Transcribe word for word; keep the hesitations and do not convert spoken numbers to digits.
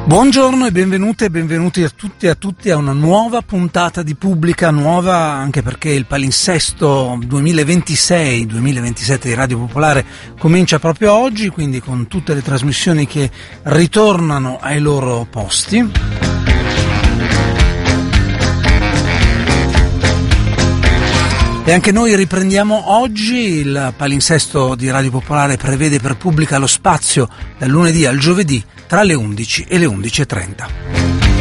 Buongiorno e benvenute e benvenuti a tutti e a tutti a una nuova puntata di Pubblica, nuova anche perché il palinsesto duemilaventisei duemilaventisette di Radio Popolare comincia proprio oggi, quindi con tutte le trasmissioni che ritornano ai loro posti. E anche noi riprendiamo oggi. Il palinsesto di Radio Popolare prevede per Pubblica lo spazio dal lunedì al giovedì tra le undici e le undici e trenta.